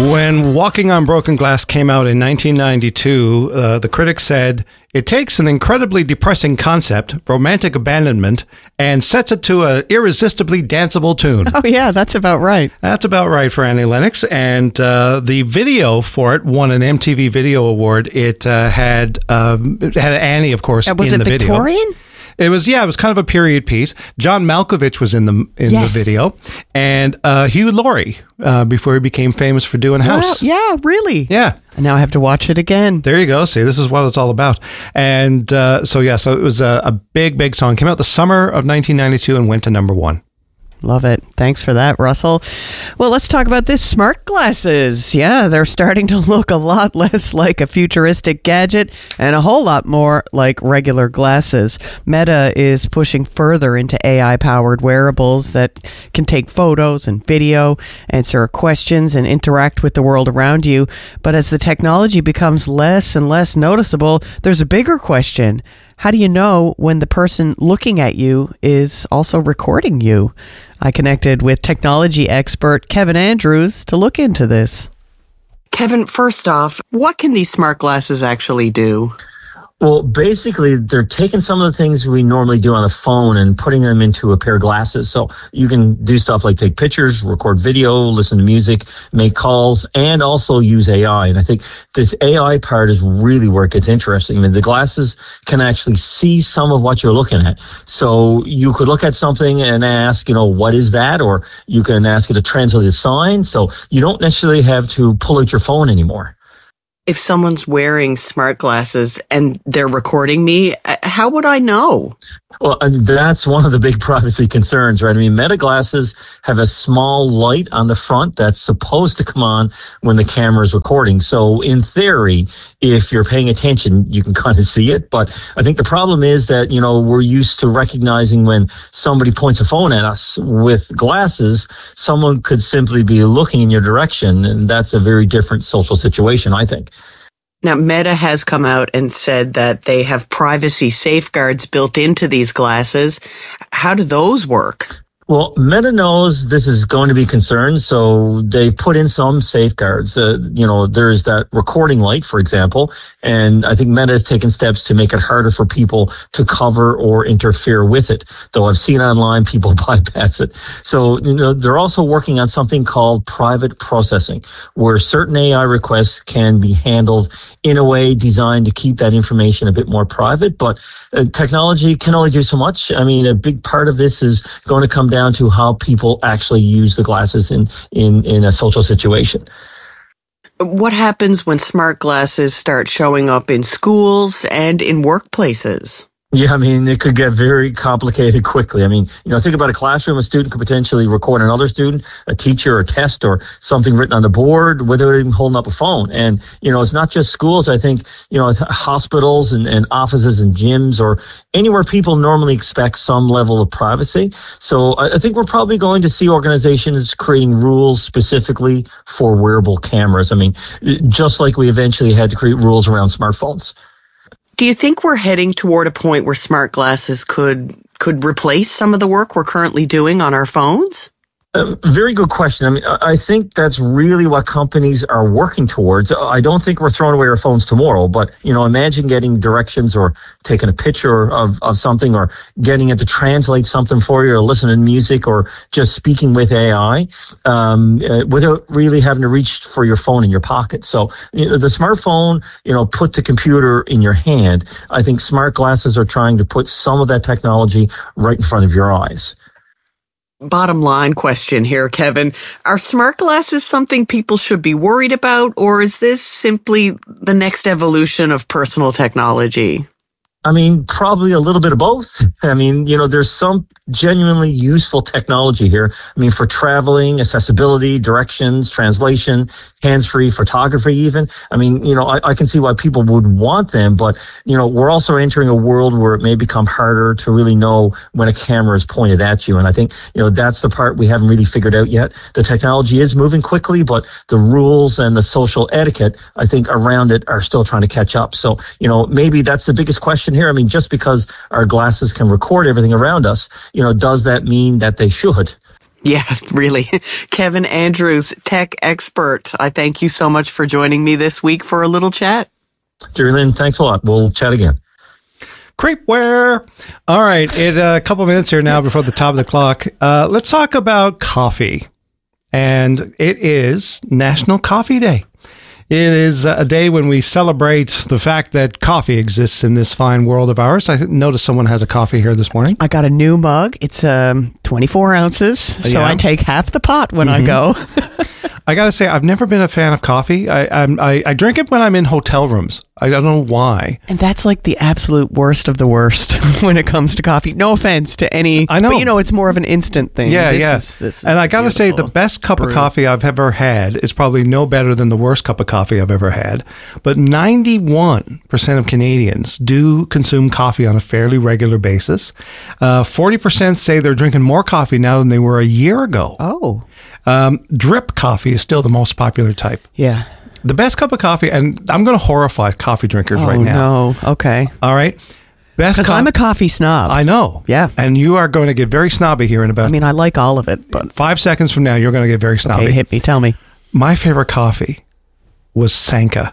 When Walking on Broken Glass came out in 1992, the critics said, it takes an incredibly depressing concept, romantic abandonment, and sets it to an irresistibly danceable tune. Oh, yeah, that's about right. That's about right for Annie Lennox. And the video for it won an MTV Video Award. It had Annie, of course, in the video. Was it Victorian? It was kind of a period piece. John Malkovich was in the video, and Hugh Laurie before he became famous for doing House. Yeah, really. Yeah. And now I have to watch it again. There you go. See, this is what it's all about. And so it was a big song. Came out the summer of 1992 and went to number 1. Love it. Thanks for that, Russell. Well, let's talk about this smart glasses. Yeah, they're starting to look a lot less like a futuristic gadget and a whole lot more like regular glasses. Meta is pushing further into AI-powered wearables that can take photos and video, answer questions, and interact with the world around you. But as the technology becomes less and less noticeable, there's a bigger question. How do you know when the person looking at you is also recording you? I connected with technology expert Kevin Andrews to look into this. Kevin, first off, what can these smart glasses actually do? Well, basically, they're taking some of the things we normally do on a phone and putting them into a pair of glasses. So you can do stuff like take pictures, record video, listen to music, make calls, and also use AI. And I think this AI part is really where it gets interesting. I mean, the glasses can actually see some of what you're looking at. So you could look at something and ask, what is that? Or you can ask it to translate a sign. So you don't necessarily have to pull out your phone anymore. If someone's wearing smart glasses and they're recording me, how would I know? Well, and that's one of the big privacy concerns, right? I mean, Meta glasses have a small light on the front that's supposed to come on when the camera is recording. So in theory, if you're paying attention, you can kind of see it. But I think the problem is that, we're used to recognizing when somebody points a phone at us. With glasses, someone could simply be looking in your direction, and that's a very different social situation, I think. Now, Meta has come out and said that they have privacy safeguards built into these glasses. How do those work? Well, Meta knows this is going to be concerned, so they put in some safeguards. There's that recording light, for example, and I think Meta has taken steps to make it harder for people to cover or interfere with it, though I've seen online people bypass it. So, they're also working on something called private processing, where certain AI requests can be handled in a way designed to keep that information a bit more private, but technology can only do so much. I mean, a big part of this is going to come down to how people actually use the glasses in a social situation. What happens when smart glasses start showing up in schools and in workplaces? Yeah, I mean, it could get very complicated quickly. I mean, think about a classroom. A student could potentially record another student, a teacher, a test, or something written on the board without even holding up a phone. And, it's not just schools. I think, hospitals and offices and gyms or anywhere people normally expect some level of privacy. So I think we're probably going to see organizations creating rules specifically for wearable cameras. I mean, just like we eventually had to create rules around smartphones. Do you think we're heading toward a point where smart glasses could replace some of the work we're currently doing on our phones? Very good question. I mean, I think that's really what companies are working towards. I don't think we're throwing away our phones tomorrow, but, imagine getting directions or taking a picture of something or getting it to translate something for you or listen to music or just speaking with AI without really having to reach for your phone in your pocket. So, the smartphone, put the computer in your hand. I think smart glasses are trying to put some of that technology right in front of your eyes. Bottom line question here, Kevin. Are smart glasses something people should be worried about, or is this simply the next evolution of personal technology? I mean, probably a little bit of both. I mean, there's some genuinely useful technology here. I mean, for traveling, accessibility, directions, translation, hands-free photography even. I mean, I can see why people would want them, but, we're also entering a world where it may become harder to really know when a camera is pointed at you. And I think, that's the part we haven't really figured out yet. The technology is moving quickly, but the rules and the social etiquette, I think, around it are still trying to catch up. So, maybe that's the biggest question here. I mean, just because our glasses can record everything around us, does that mean that they should? Yeah, really. Kevin Andrews, tech expert. I thank you so much for joining me this week for a little chat. Jerry Lynn, thanks a lot. We'll chat again. Creepware. All right. In a couple minutes here now before the top of the clock, let's talk about coffee. And it is National Coffee Day. It is a day when we celebrate the fact that coffee exists in this fine world of ours. I noticed someone has a coffee here this morning. I got a new mug. It's 24 ounces, so Yeah. I take half the pot when I go. I got to say, I've never been a fan of coffee. I drink it when I'm in hotel rooms. I don't know why. And that's like the absolute worst of the worst when it comes to coffee. No offense to any, I know. but it's more of an instant thing. Yeah, This is and I got to say, the beautiful. best cup of Brew. coffee I've ever had is probably no better than the worst cup of coffee I've ever had. But 91% of Canadians do consume coffee on a fairly regular basis. 40% say they're drinking more coffee now than they were a year ago. Oh, Drip coffee is still the most popular type. yeah. The best cup of coffee, and I'm going to horrify coffee drinkers right now. Oh, no. Okay. All right? Best Because I'm a coffee snob. I know. Yeah. And you are going to get very snobby here in about I mean, I like all of it, but 5 seconds from now. You're going to get very snobby. okay, hit me. Tell me. My favorite coffee was Sanka.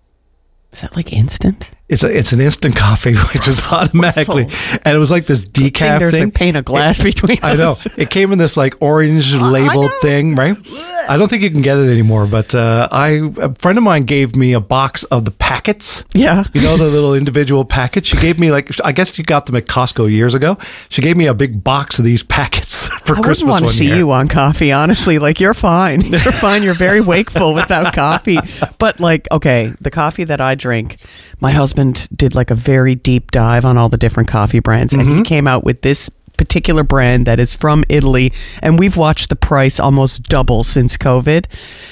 Is that like instant? It's an instant coffee, which is automatically, and it was like this decaf There's thing. a pane of glass between I know. us. It came in this like orange labeled thing, right? I don't think you can get it anymore, but a friend of mine gave me a box of the packets. Yeah. You know, the little individual packets? She gave me I guess you got them at Costco years ago. She gave me a big box of these packets for I Christmas wouldn't want to one see year. you on coffee, honestly. Like, you're fine. You're fine. You're very wakeful without coffee. But, like, okay, the coffee that I drink, my husband did, like, a very deep dive on all the different coffee brands, and he came out with this particular brand that is from Italy, and we've watched the price almost double since COVID.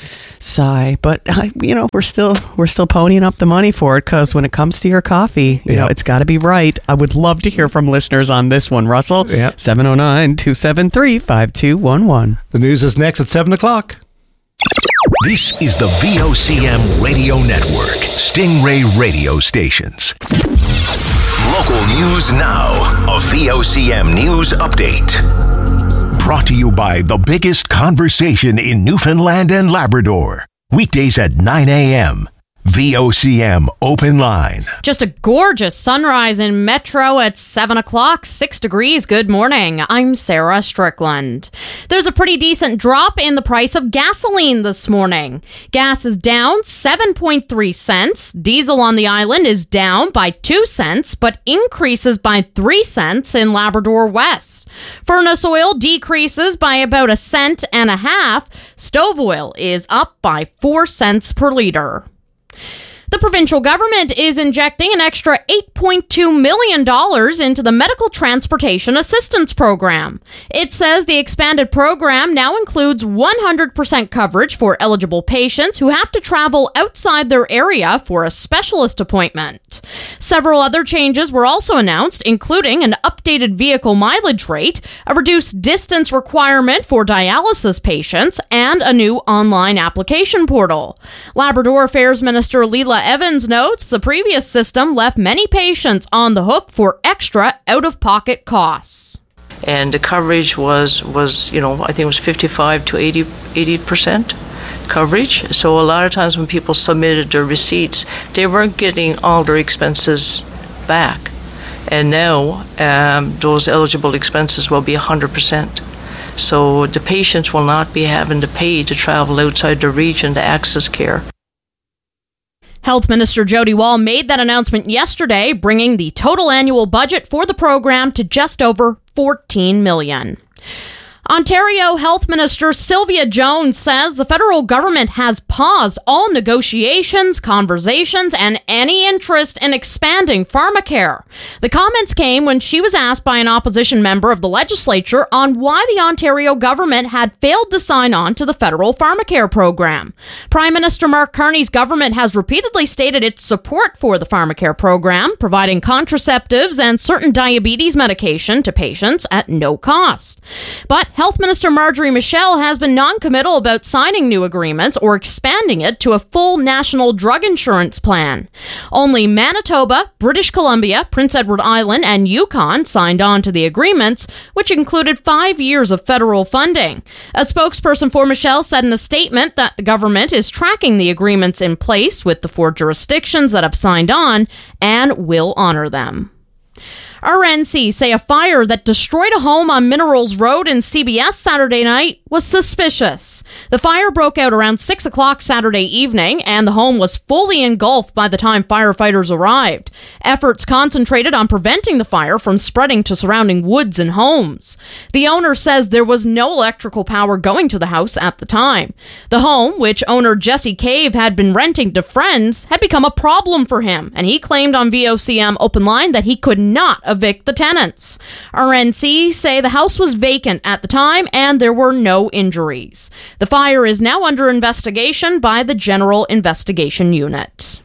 Sigh, but we're still ponying up the money for it, because when it comes to your coffee, you know, it's got to be right. I would love to hear from listeners on this one, Russell. Yeah. 709-273-5211. The news is next at 7 o'clock. This is the VOCM Radio Network, Stingray radio stations. Local news now, a VOCM news update. Brought to you by the biggest conversation in Newfoundland and Labrador. Weekdays at 9 a.m. VOCM Open Line. Just a gorgeous sunrise in Metro at 7 o'clock, 6 degrees. Good morning. I'm Sarah Strickland. There's a pretty decent drop in the price of gasoline this morning. Gas is down 7.3 cents. Diesel on the island is down by 2 cents, but increases by 3 cents in Labrador West. Furnace oil decreases by about 1.5 cents. Stove oil is up by 4 cents per liter. The provincial government is injecting an extra $8.2 million into the Medical Transportation Assistance Program. It says the expanded program now includes 100% coverage for eligible patients who have to travel outside their area for a specialist appointment. Several other changes were also announced, including an updated vehicle mileage rate, a reduced distance requirement for dialysis patients, and a new online application portal. Labrador Affairs Minister Leela Evans notes the previous system left many patients on the hook for extra out-of-pocket costs. And the coverage was I think it was 55 to 80% coverage. So a lot of times when people submitted their receipts, they weren't getting all their expenses back. And now those eligible expenses will be 100%. So the patients will not be having to pay to travel outside the region to access care. Health Minister Jody Wall made that announcement yesterday, bringing the total annual budget for the program to just over $14 million. Ontario Health Minister Sylvia Jones says the federal government has paused all negotiations, conversations, and any interest in expanding pharmacare. The comments came when she was asked by an opposition member of the legislature on why the Ontario government had failed to sign on to the federal pharmacare program. Prime Minister Mark Carney's government has repeatedly stated its support for the pharmacare program, providing contraceptives and certain diabetes medication to patients at no cost. But Health Minister Marjorie Michel has been non-committal about signing new agreements or expanding it to a full national drug insurance plan. Only Manitoba, British Columbia, Prince Edward Island, and Yukon signed on to the agreements, which included 5 years of federal funding. A spokesperson for Michel said in a statement that the government is tracking the agreements in place with the 4 jurisdictions that have signed on and will honor them. RNC say a fire that destroyed a home on Minerals Road in CBS Saturday night was suspicious. The fire broke out around 6 o'clock Saturday evening, and the home was fully engulfed by the time firefighters arrived. Efforts concentrated on preventing the fire from spreading to surrounding woods and homes. The owner says there was no electrical power going to the house at the time. The home, which owner Jesse Cave had been renting to friends, had become a problem for him, and he claimed on VOCM Open Line that he could not evict the tenants. RNC say the house was vacant at the time and there were no injuries. The fire is now under investigation by the General Investigation Unit.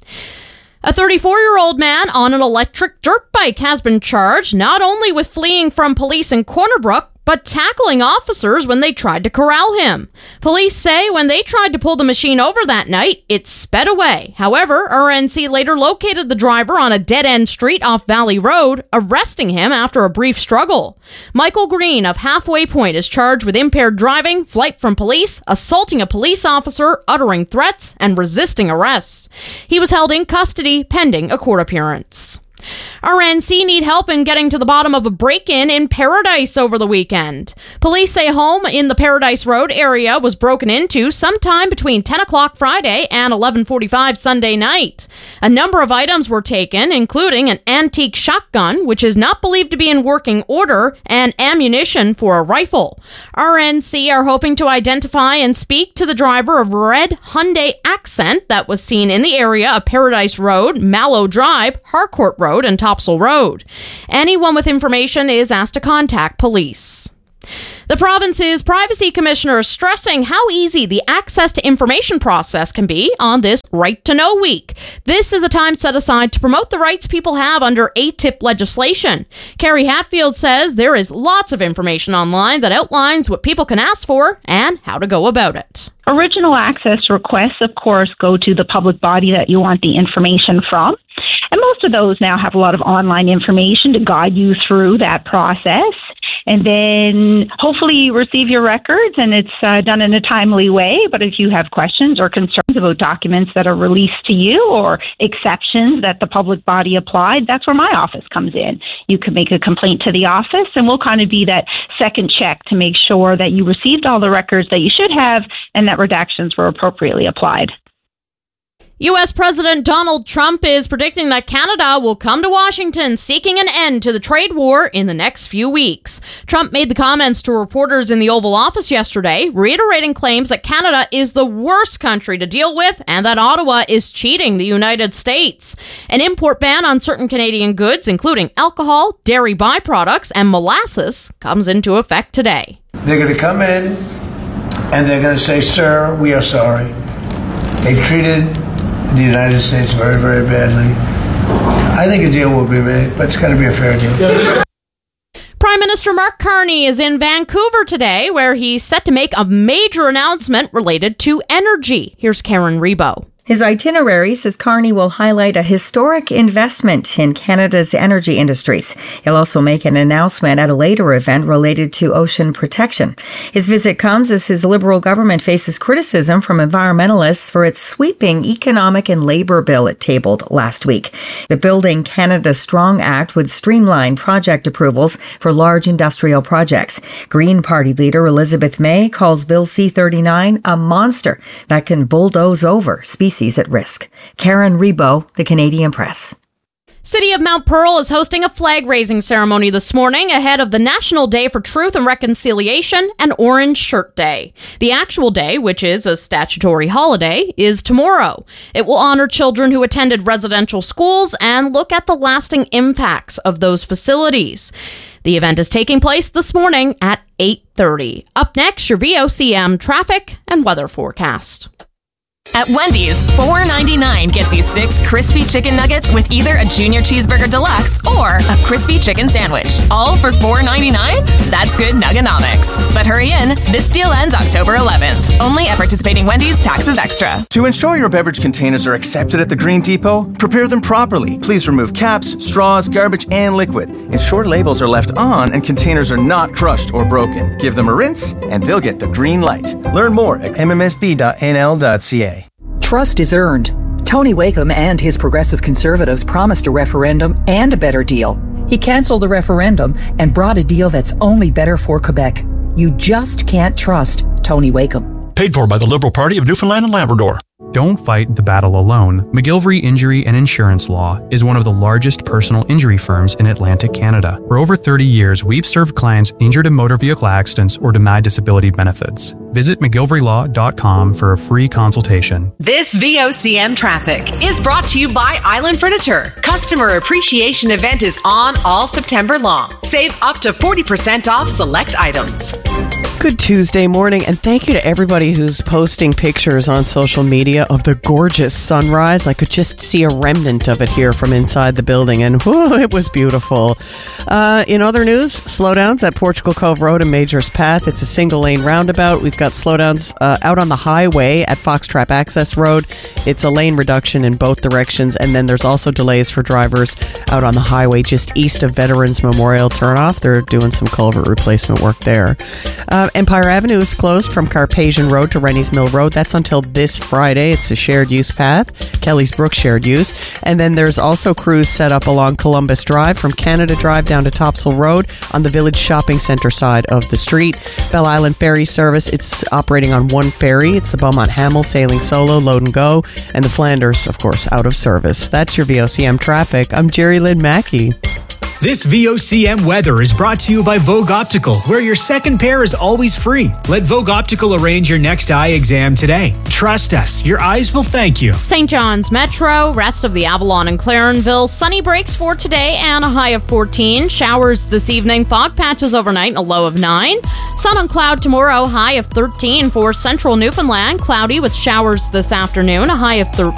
A 34-year-old man on an electric dirt bike has been charged not only with fleeing from police in Corner Brook, but tackling officers when they tried to corral him. Police say when they tried to pull the machine over that night, it sped away. However, RNC later located the driver on a dead-end street off Valley Road, arresting him after a brief struggle. Michael Green of Halfway Point is charged with impaired driving, flight from police, assaulting a police officer, uttering threats, and resisting arrests. He was held in custody pending a court appearance. RNC need help in getting to the bottom of a break-in in Paradise over the weekend. Police say a home in the Paradise Road area was broken into sometime between 10 o'clock Friday and 11:45 Sunday night. A number of items were taken, including an antique shotgun, which is not believed to be in working order, and ammunition for a rifle. RNC are hoping to identify and speak to the driver of a red Hyundai Accent that was seen in the area of Paradise Road, Mallow Drive, Harcourt Road, and Topsail Road. Anyone with information is asked to contact police. The province's privacy commissioner is stressing how easy the access to information process can be on this Right to Know Week. This is a time set aside to promote the rights people have under ATIP legislation. Carrie Hatfield says there is lots of information online that outlines what people can ask for and how to go about it. Original access requests, of course, go to the public body that you want the information from. And most of those now have a lot of online information to guide you through that process. And then hopefully you receive your records and it's done in a timely way. But if you have questions or concerns about documents that are released to you or exceptions that the public body applied, that's where my office comes in. You can make a complaint to the office and we'll kind of be that second check to make sure that you received all the records that you should have and that redactions were appropriately applied. U.S. President Donald Trump is predicting that Canada will come to Washington seeking an end to the trade war in the next few weeks. Trump made the comments to reporters in the Oval Office yesterday, reiterating claims that Canada is the worst country to deal with and that Ottawa is cheating the United States. An import ban on certain Canadian goods, including alcohol, dairy byproducts, and molasses, comes into effect today. They're going to come in and they're going to say, "Sir, we are sorry. They've treated the United States very, very badly. I think a deal will be made, but it's got to be a fair deal." Yes. Prime Minister Mark Carney is in Vancouver today, where he's set to make a major announcement related to energy. Here's Karen Rebo. His itinerary says Carney will highlight a historic investment in Canada's energy industries. He'll also make an announcement at a later event related to ocean protection. His visit comes as his Liberal government faces criticism from environmentalists for its sweeping economic and labor bill it tabled last week. The Building Canada Strong Act would streamline project approvals for large industrial projects. Green Party leader Elizabeth May calls Bill C-39 a monster that can bulldoze over species at risk. Karen Rebo, The Canadian Press. City of Mount Pearl is hosting a flag-raising ceremony this morning ahead of the National Day for Truth and Reconciliation and Orange Shirt Day. The actual day, which is a statutory holiday, is tomorrow. It will honor children who attended residential schools and look at the lasting impacts of those facilities. The event is taking place this morning at 8:30. Up next, your VOCM traffic and weather forecast. At Wendy's, $4.99 gets you 6 crispy chicken nuggets with either a Junior Cheeseburger Deluxe or a crispy chicken sandwich. All for $4.99? That's good Nugganomics. But hurry in, this deal ends October 11th. Only at participating Wendy's, taxes extra. To ensure your beverage containers are accepted at the Green Depot, prepare them properly. Please remove caps, straws, garbage, and liquid. Ensure labels are left on and containers are not crushed or broken. Give them a rinse, and they'll get the green light. Learn more at mmsb.nl.ca. Trust is earned. Tony Wakeham and his Progressive Conservatives promised a referendum and a better deal. He canceled the referendum and brought a deal that's only better for Quebec. You just can't trust Tony Wakeham. Paid for by the Liberal Party of Newfoundland and Labrador. Don't fight the battle alone. McGilvery Injury and Insurance Law is one of the largest personal injury firms in Atlantic Canada. For over 30 years, we've served clients injured in motor vehicle accidents or denied disability benefits. Visit McGilveryLaw.com for a free consultation. This VOCM traffic is brought to you by Island Furniture. Customer Appreciation Event is on all September long. Save up to 40% off select items. Good Tuesday morning, and thank you to everybody who's posting pictures on social media of the gorgeous sunrise. I could just see a remnant of it here from inside the building, and whew, it was beautiful. In other news, slowdowns at Portugal Cove Road and Majors Path. It's a single-lane roundabout. We've got slowdowns out on the highway at Foxtrap Access Road. It's a lane reduction in both directions, and then there's also delays for drivers out on the highway just east of Veterans Memorial turnoff. They're doing some culvert replacement work there. Empire Avenue is closed from Carpathian Road to Rennie's Mill Road. That's until this Friday. It's a shared use path, Kelly's Brook shared use. And then there's also crews set up along Columbus Drive from Canada Drive down to Topsail Road on the Village Shopping Centre side of the street. Bell Island Ferry Service, it's operating on one ferry. It's the Beaumont Hamel sailing solo, load and go. And the Flanders, of course, out of service. That's your VOCM traffic. I'm Jerry Lynn Mackey. This VOCM weather is brought to you by Vogue Optical, where your second pair is always free. Let Vogue Optical arrange your next eye exam today. Trust us, your eyes will thank you. St. John's Metro, rest of the Avalon and Clarenville, sunny breaks for today and a high of 14. Showers this evening, fog patches overnight and a low of 9. Sun and cloud tomorrow, high of 13 for central Newfoundland. Cloudy with showers this afternoon, a high of 13.